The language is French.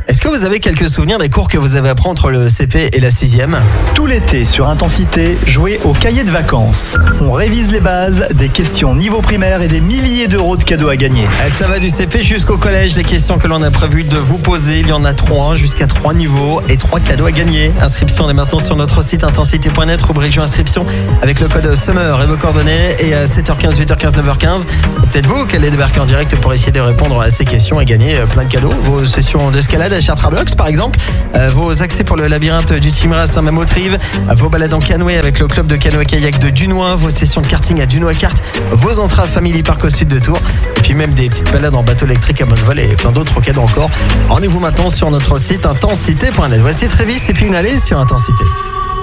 Est-ce que vous avez quelques souvenirs des cours que vous avez appris entre le CP et la 6e ? Tout l'été sur Intensité, jouez au cahier de vacances. On révise les bases, des questions niveau primaire et des milliers d'euros de cadeaux à gagner. Ça va du CP jusqu'au collège. Les questions que l'on a prévu de vous poser, il y en a 3 jusqu'à 3 niveaux et 3 cadeaux à gagner. Inscription dès maintenant sur notre site intensité.net, rubrique jeu inscription avec le code SUMMER et vos coordonnées. Et à 7h15, 8h15, 9h15, peut-être vous qui allez débarquer en direct pour essayer de répondre à ces questions et gagner plein de cadeaux. Vos sessions d'escalade à Chartrablox par exemple, vos accès pour le labyrinthe du Timra à Saint-Mamotrive, vos balades en canoë avec le club de canoë-kayak de Dunois, vos sessions de karting à Dunois Kart, vos entraves Family Park au sud de Tours, et puis même des petites balades en bateau électrique à Montval et plein d'autres cadeaux encore. Rendez-vous maintenant sur notre site intensité.net. Voici Trévis et puis une allée sur Intensité.